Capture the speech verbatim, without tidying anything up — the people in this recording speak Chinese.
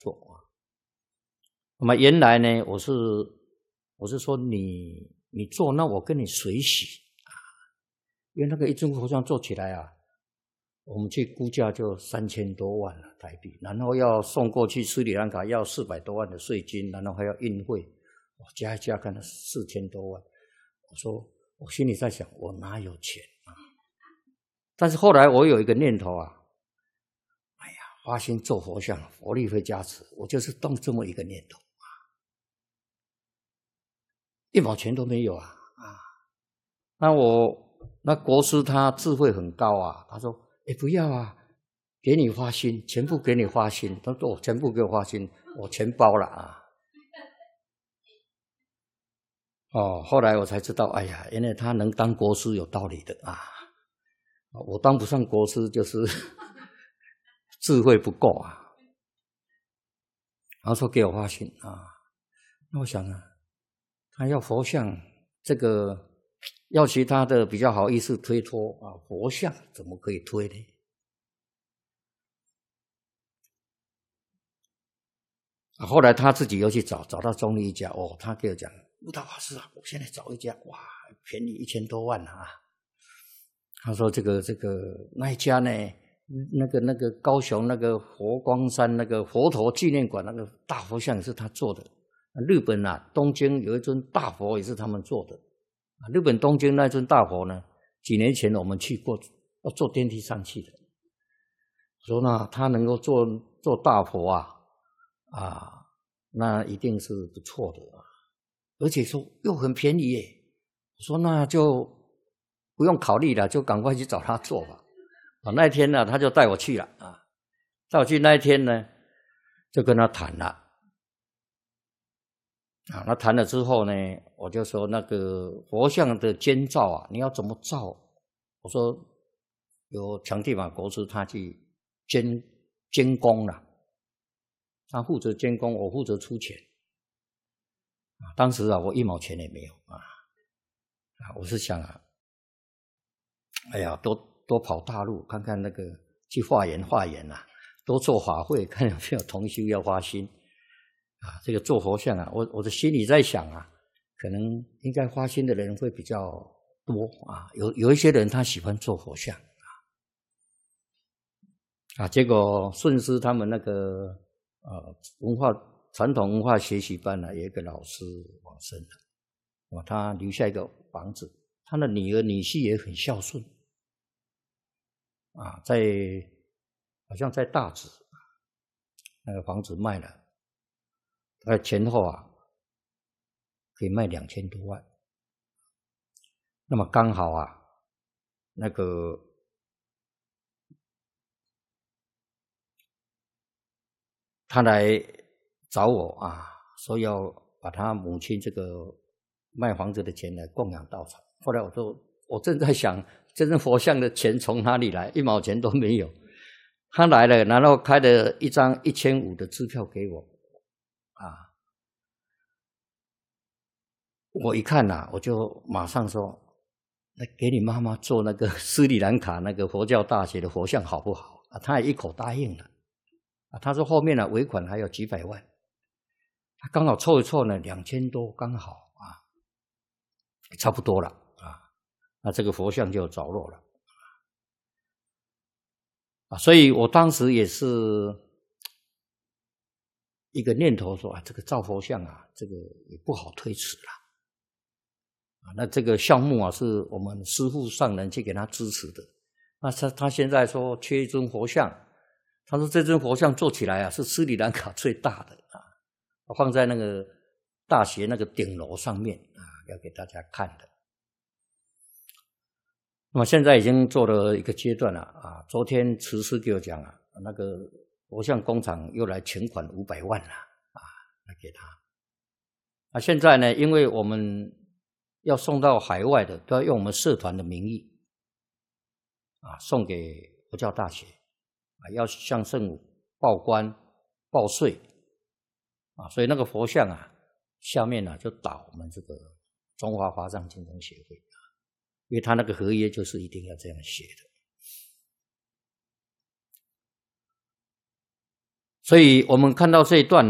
做啊。那么原来呢，我是我是说你你做，那我跟你随喜啊，因为那个一尊佛像做起来啊，我们去估价就三千多万了台币，然后要送过去斯里兰卡要四百多万的税金，然后还要运费，我加一加看了四千多万。我说我心里在想，我哪有钱啊？但是后来我有一个念头啊，哎呀，发心做佛像，佛力会加持，我就是动这么一个念头。一毛钱都没有啊啊！那我那国师他智慧很高啊，他说：“哎，不要啊，给你花心，全部给你花心。”他说：“我全部给我花心，我全包了啊。”哦，后来我才知道，哎呀，原来他能当国师有道理的啊！我当不上国师，就是智慧不够啊。然后说给我花心啊，那我想啊。他要佛像，这个要其他的比较好意思推脱啊，佛像怎么可以推呢？啊，后来他自己又去找，找到中立一家，哦，他给我讲，悟道法师啊，我现在找一家，哇，便宜一千多万啊！他说这个这个那一家呢，那个那个高雄那个佛光山那个佛陀纪念馆那个大佛像也是他做的。日本啊，东京有一尊大佛也是他们做的。日本东京那尊大佛呢，几年前我们去过，要坐电梯上去的。说那他能够做做大佛啊，啊，那一定是不错的啊，而且说又很便宜耶。我说那就不用考虑了，就赶快去找他做吧。啊，那一天呢，他就带我去了啊，带我去那一天呢，就跟他谈了。啊，那谈了之后呢，我就说那个佛像的监造啊，你要怎么造？我说由强地法国师他去监监工了，他负责监工，我负责出钱。啊，当时啊，我一毛钱也没有啊，啊，我是想啊，哎呀，多多跑大陆看看那个去化缘化缘啊，多做法会，看有没有同修要发心。啊，这个做佛像啊，我我的心里在想啊，可能应该发心的人会比较多啊，有有一些人他喜欢做佛像啊，啊，结果顺师他们那个呃文化传统文化学习班呢、啊，有一个老师往生了，啊，他留下一个房子，他的女儿女婿也很孝顺，啊，在好像在大直那个房子卖了。大概前后啊，可以卖两千多万。那么刚好啊，那个他来找我啊，说要把他母亲这个卖房子的钱来供养道场。后来我说，我正在想，这尊佛像的钱从哪里来？一毛钱都没有。他来了，然后开了一张一千五的支票给我。啊，我一看啊，我就马上说，那给你妈妈做那个斯里兰卡那个佛教大学的佛像好不好？啊，他也一口答应了。啊，他说后面呢尾款还有几百万，他刚好凑一凑呢两千多，刚好啊，差不多了啊，那这个佛像就着落了啊，所以我当时也是一个念头说啊，这个造佛像啊，这个也不好推迟了啊。那这个项目啊，是我们师父上人去给他支持的。那他他现在说缺一尊佛像，他说这尊佛像做起来啊，是斯里兰卡最大的啊，放在那个大学那个顶楼上面啊，要给大家看的。那么现在已经做了一个阶段了啊，昨天慈师给我讲啊，那个佛像工厂又来请款五百万了啊，来给他。啊，现在呢，因为我们要送到海外的，都要用我们社团的名义啊，送给佛教大学啊，要向圣母报关报税啊，所以那个佛像啊，下面呢、啊、就打我们这个中华华藏精神协会。因为他那个合约就是一定要这样写的， 所以我们看到这一段